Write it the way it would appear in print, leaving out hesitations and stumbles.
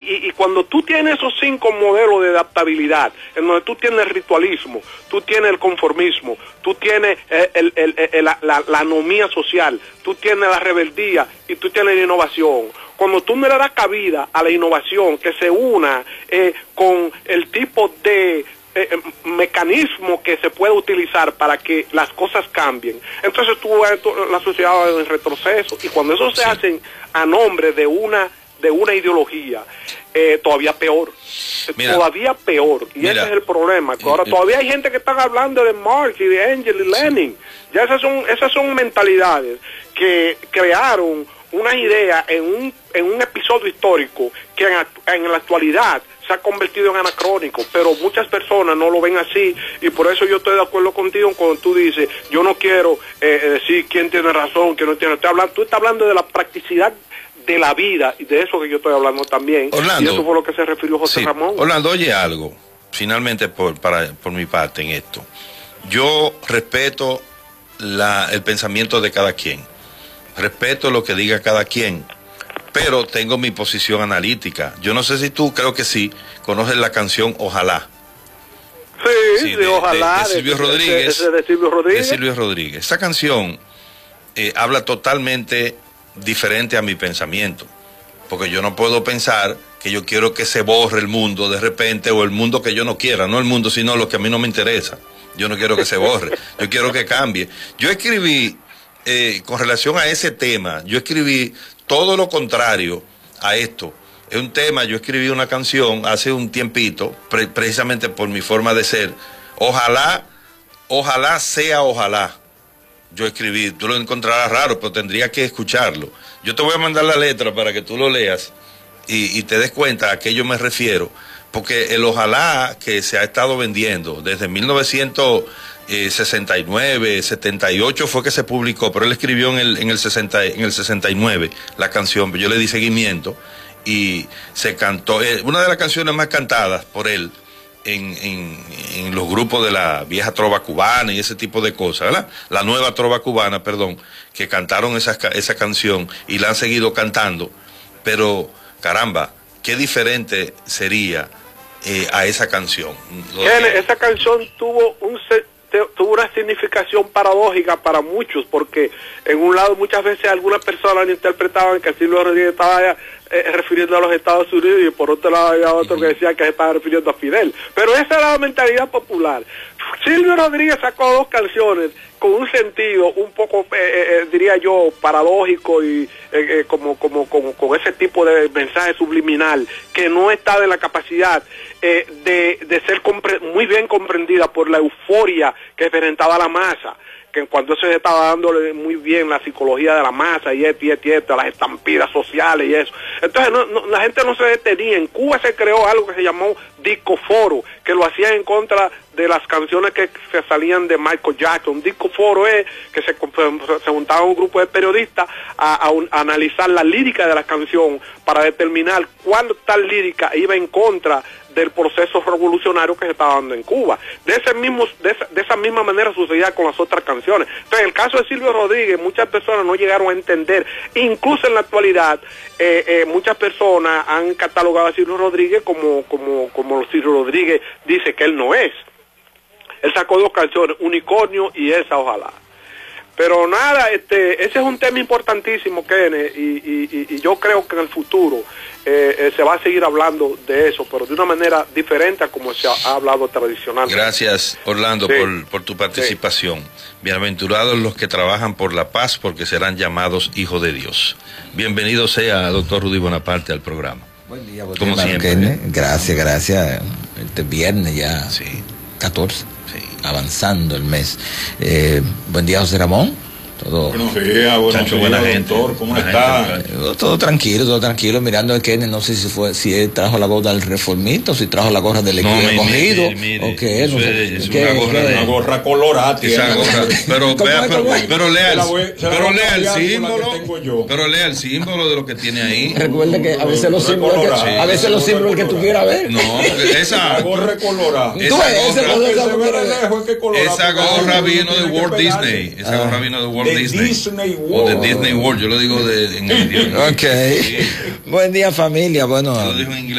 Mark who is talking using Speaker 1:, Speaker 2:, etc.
Speaker 1: y cuando tú tienes esos 5 modelos de adaptabilidad, en donde tú tienes el ritualismo, tú tienes el conformismo, tú tienes la anomía social, tú tienes la rebeldía y tú tienes la innovación. Cuando tú no le das cabida a la innovación que se una con el tipo de mecanismo que se puede utilizar para que las cosas cambien, entonces tú ves la sociedad en retroceso, y cuando eso se hace a nombre de una ideología, todavía peor. Todavía peor, y ese es el problema. Ahora todavía hay gente que está hablando de Marx y de Engels y Lenin. Ya esas son mentalidades que crearon unas ideas en un episodio histórico que en la actualidad se ha convertido en anacrónico, pero muchas personas no lo ven así, y por eso yo estoy de acuerdo contigo cuando tú dices, yo no quiero decir quién tiene razón, quién no tiene. Tú estás hablando de la practicidad de la vida, y de eso que yo estoy hablando también.
Speaker 2: Orlando,
Speaker 1: y eso fue lo que se refirió José Ramón.
Speaker 2: Orlando, oye algo, finalmente por mi parte en esto. Yo respeto el pensamiento de cada quien, respeto lo que diga cada quien, pero tengo mi posición analítica. Yo no sé si tú, creo que sí, conoces la canción Ojalá.
Speaker 1: Sí, de Ojalá,
Speaker 2: de Silvio Rodríguez.
Speaker 1: De Silvio Rodríguez.
Speaker 2: De Silvio Rodríguez. Esa canción habla totalmente diferente a mi pensamiento, porque yo no puedo pensar que yo quiero que se borre el mundo de repente, o el mundo que yo no quiera, no el mundo, sino lo que a mí no me interesa. Yo no quiero que se borre, yo quiero que cambie. Yo escribí, con relación a ese tema, yo escribí todo lo contrario a esto. Es un tema, yo escribí una canción hace un tiempito, precisamente por mi forma de ser. Ojalá sea ojalá. Yo escribí, tú lo encontrarás raro, pero tendría que escucharlo. Yo te voy a mandar la letra para que tú lo leas y te des cuenta a qué yo me refiero, porque el ojalá que se ha estado vendiendo desde 1969, 78 fue que se publicó, pero él escribió en el 69 la canción, yo le di seguimiento y se cantó, una de las canciones más cantadas por él en los grupos de la vieja trova cubana y ese tipo de cosas, ¿verdad? La nueva trova cubana, perdón, que cantaron esa canción y la han seguido cantando, pero caramba, qué diferente sería a esa canción.
Speaker 1: Esa canción tuvo una significación paradójica para muchos, porque en un lado muchas veces algunas personas interpretaban que Silvio Rodríguez estaba refiriendo a los Estados Unidos, y por otro lado había otro que decía que se estaba refiriendo a Fidel, pero esa era la mentalidad popular. Silvio Rodríguez sacó 2 canciones con un sentido un poco, diría yo, paradójico, y con ese tipo de mensaje subliminal que no está en la capacidad de ser muy bien comprendida por la euforia que experimentaba la masa, que cuando se estaba dándole muy bien la psicología de la masa y esto, las estampidas sociales y eso. Entonces la gente no se detenía. En Cuba se creó algo que se llamó discoforo, que lo hacían en contra de las canciones que se salían de Michael Jackson. Un discoforo es que se juntaba un grupo de periodistas a analizar la lírica de la canción para determinar cuál tal lírica iba en contra del proceso revolucionario que se estaba dando en Cuba. De esa misma manera sucedía con las otras canciones. Entonces, en el caso de Silvio Rodríguez, muchas personas no llegaron a entender. Incluso en la actualidad, muchas personas han catalogado a Silvio Rodríguez como Silvio Rodríguez dice que él no es. Él sacó 2 canciones, Unicornio y esa Ojalá. Pero nada, ese es un tema importantísimo, Kenneth, y yo creo que en el futuro se va a seguir hablando de eso, pero de una manera diferente a como se ha hablado tradicionalmente.
Speaker 2: Gracias, Orlando, sí, por tu participación. Sí. Bienaventurados los que trabajan por la paz, porque serán llamados hijos de Dios. Bienvenido sea, doctor Rudy Bonaparte, al programa.
Speaker 3: Buen día, como siempre. Gracias. Este viernes ya, sí. 14. Avanzando el mes. Buen día, José Ramón.
Speaker 4: Buenos días, buena gente. Doctor, ¿cómo está?
Speaker 3: Todo tranquilo, mirando a Kenneth, no sé si trajo la gorra del Reformista o si trajo la gorra del equipo escogido. ¿O qué? No sé.
Speaker 4: Es una gorra colorada.
Speaker 2: Esa gorra. Pero lea el símbolo. Pero lea el símbolo de lo que tiene ahí.
Speaker 3: Recuerde que a veces los símbolos que tú quieras ver.
Speaker 2: No, esa
Speaker 4: gorra colorada.
Speaker 2: Esa gorra vino de Walt Disney. Esa gorra vino de Walt Disney World. O de Disney World, yo lo digo en el idioma.
Speaker 3: Ok. Sí. Buen día, familia. Bueno.
Speaker 2: Yo lo digo en inglés.